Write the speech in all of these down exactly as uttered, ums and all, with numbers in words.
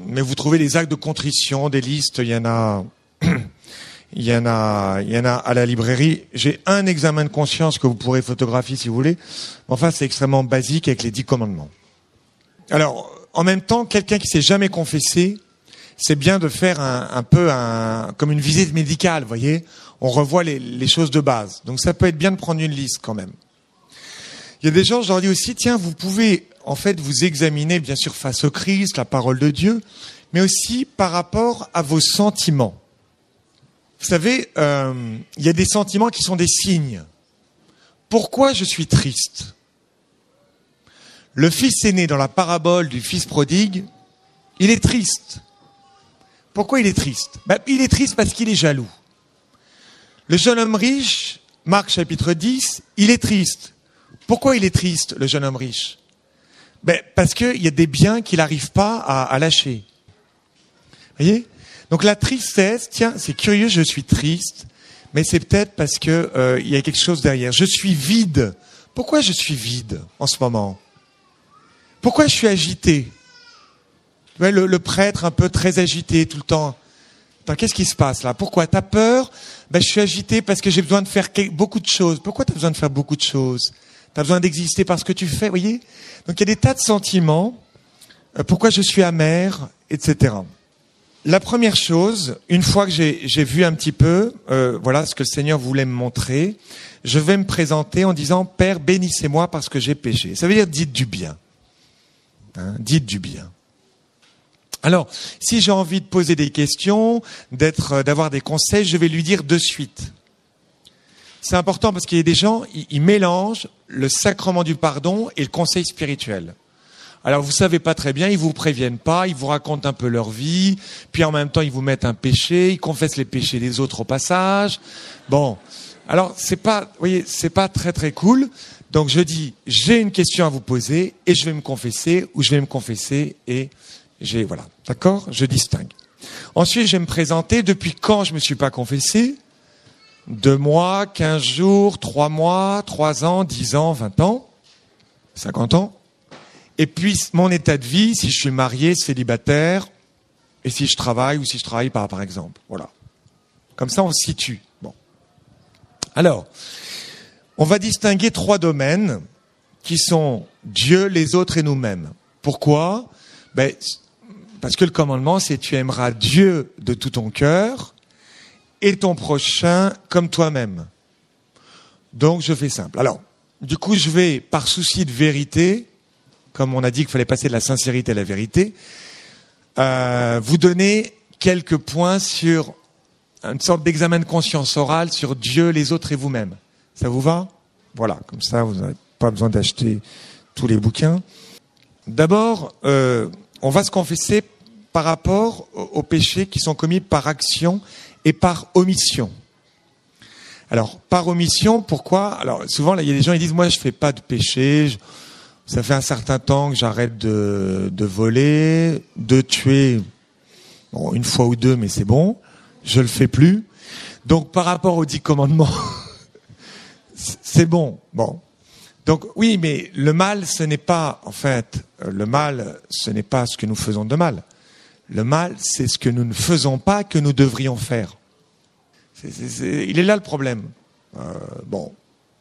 mais vous trouvez des actes de contrition, des listes, il y en a, il y en a, il y en a à la librairie. J'ai un examen de conscience que vous pourrez photographier si vous voulez. Enfin, c'est extrêmement basique avec les dix commandements. Alors, en même temps, quelqu'un qui s'est jamais confessé, c'est bien de faire un, un peu un, comme une visite médicale, vous voyez. On revoit les, les choses de base. Donc, ça peut être bien de prendre une liste quand même. Il y a des gens, je leur dis aussi, tiens, vous pouvez en fait vous examiner, bien sûr, face au Christ, la parole de Dieu, mais aussi par rapport à vos sentiments. Vous savez, euh, il y a des sentiments qui sont des signes. Pourquoi je suis triste ? Le fils aîné dans la parabole du fils prodigue, il est triste. Pourquoi il est triste ? Ben, il est triste parce qu'il est jaloux. Le jeune homme riche, Marc chapitre dix, il est triste. Pourquoi il est triste, le jeune homme riche ? Ben, parce qu'il y a des biens qu'il n'arrive pas à, à lâcher. Vous voyez ? Donc la tristesse, tiens, c'est curieux, je suis triste, mais c'est peut-être parce que euh, il y a quelque chose derrière. Je suis vide. Pourquoi je suis vide en ce moment ? Pourquoi je suis agité ? Ouais, le, le prêtre un peu très agité tout le temps. Attends, qu'est-ce qui se passe là ? Pourquoi ? T'as peur ? Ben, je suis agité parce que j'ai besoin de faire beaucoup de choses. Pourquoi t'as besoin de faire beaucoup de choses ? T'as besoin d'exister parce que tu fais, vous voyez ? Donc il y a des tas de sentiments. Euh, pourquoi je suis amer, et cetera. La première chose, une fois que j'ai, j'ai vu un petit peu, euh, voilà ce que le Seigneur voulait me montrer, je vais me présenter en disant « Père, bénissez-moi parce que j'ai péché ». Ça veut dire « dites du bien hein, ». Dites du bien. Alors, si j'ai envie de poser des questions, d'être, d'avoir des conseils, je vais lui dire de suite. C'est important parce qu'il y a des gens, ils, ils mélangent le sacrement du pardon et le conseil spirituel. Alors vous savez pas très bien, ils vous préviennent pas, ils vous racontent un peu leur vie, puis en même temps ils vous mettent un péché, ils confessent les péchés des autres au passage. Bon, alors c'est pas, vous voyez, c'est pas très très cool. Donc je dis, j'ai une question à vous poser et je vais me confesser ou je vais me confesser et j'ai voilà, d'accord ? Je distingue. Ensuite je vais me présenter. Depuis quand je me suis pas confessé ? Deux mois, quinze jours, trois mois, trois ans, dix ans, vingt ans, cinquante ans. Et puis, mon état de vie, si je suis marié, célibataire, et si je travaille ou si je travaille pas, par exemple. Voilà. Comme ça, on se situe. Bon. Alors, on va distinguer trois domaines qui sont Dieu, les autres et nous-mêmes. Pourquoi ? Ben, parce que le commandement, c'est tu aimeras Dieu de tout ton cœur et ton prochain comme toi-même. Donc, je fais simple. Alors, du coup, je vais, par souci de vérité, comme on a dit qu'il fallait passer de la sincérité à la vérité, euh, vous donner quelques points sur une sorte d'examen de conscience orale sur Dieu, les autres et vous-même. Ça vous va ? Voilà, comme ça, vous n'avez pas besoin d'acheter tous les bouquins. D'abord, euh, on va se confesser par rapport aux, aux péchés qui sont commis par action et par omission. Alors, par omission, pourquoi ? Alors, souvent, là, il y a des gens qui disent, moi, je fais pas de péché, je... ça fait un certain temps que j'arrête de, de voler, de tuer, bon, une fois ou deux, mais c'est bon, je le fais plus. Donc, par rapport aux dix commandements, c'est bon, bon. Donc, oui, mais le mal, ce n'est pas, en fait, le mal, ce n'est pas ce que nous faisons de mal. Le mal, c'est ce que nous ne faisons pas que nous devrions faire. C'est, c'est, c'est, il est là le problème. Euh, bon.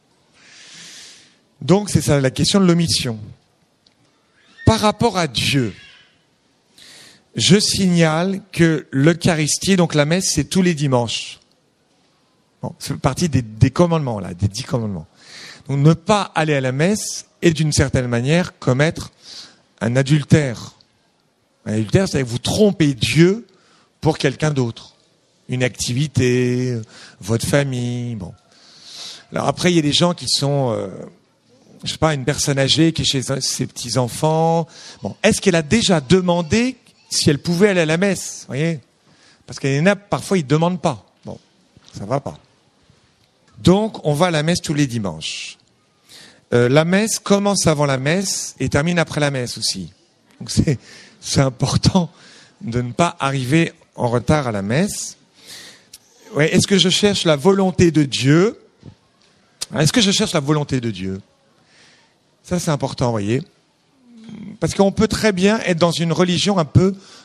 Donc, c'est ça la question de l'omission. Par rapport à Dieu, je signale que l'Eucharistie, donc la messe, c'est tous les dimanches. Bon, c'est partie des, des commandements, là, des dix commandements. Donc, ne pas aller à la messe est d'une certaine manière commettre un adultère. Un adultère, c'est que vous trompez Dieu pour quelqu'un d'autre. Une activité, votre famille, bon. Alors après, il y a des gens qui sont... Euh, je sais pas, une personne âgée qui est chez ses petits-enfants. Bon, est-ce qu'elle a déjà demandé si elle pouvait aller à la messe ? Vous voyez ? Parce qu'il y en a, parfois, ils ne demandent pas. Bon, ça va pas. Donc, on va à la messe tous les dimanches. Euh, la messe commence avant la messe et termine après la messe aussi. Donc, c'est, c'est important de ne pas arriver en retard à la messe. Ouais, est-ce que je cherche la volonté de Dieu ? Est-ce que je cherche la volonté de Dieu ? Ça, c'est important, vous voyez. Parce qu'on peut très bien être dans une religion un peu